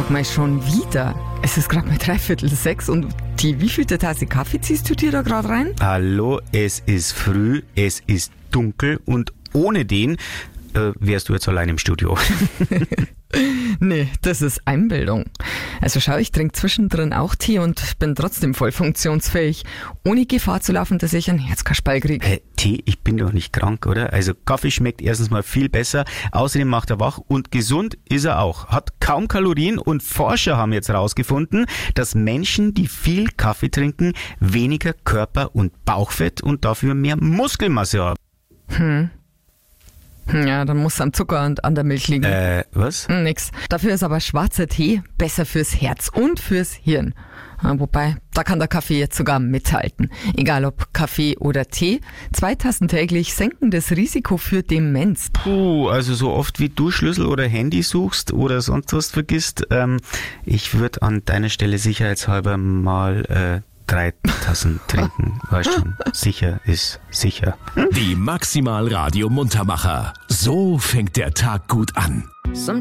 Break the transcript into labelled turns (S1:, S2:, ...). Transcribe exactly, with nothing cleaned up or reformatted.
S1: Mal schon wieder. Es ist gerade mal dreiviertel sechs und die wievielte Tasse Kaffee ziehst du dir da gerade rein?
S2: Hallo, es ist früh, es ist dunkel und ohne den äh, wärst du jetzt allein im Studio.
S1: Nee, das ist Einbildung. Also schau, ich trinke zwischendrin auch Tee und bin trotzdem voll funktionsfähig, ohne Gefahr zu laufen, dass ich einen Herzkasperl kriege.
S2: Äh, Tee, ich bin doch nicht krank, oder? Also Kaffee schmeckt erstens mal viel besser, außerdem macht er wach und gesund ist er auch. Hat kaum Kalorien und Forscher haben jetzt herausgefunden, dass Menschen, die viel Kaffee trinken, weniger Körper- und Bauchfett und dafür mehr Muskelmasse haben.
S1: Hm. Ja, dann muss es am Zucker und an der Milch liegen.
S2: Äh, was?
S1: Hm, nix. Dafür ist aber schwarzer Tee besser fürs Herz und fürs Hirn. Ja, wobei, da kann der Kaffee jetzt sogar mithalten. Egal ob Kaffee oder Tee, zwei Tassen täglich senken das Risiko für Demenz.
S2: Puh, also so oft wie du Schlüssel oder Handy suchst oder sonst was vergisst, ähm, ich würde an deiner Stelle sicherheitshalber mal äh, drei Tassen trinken. Weißt schon, sicher ist sicher.
S3: Die Maximal Radio Muntermacher. So fängt der Tag gut an.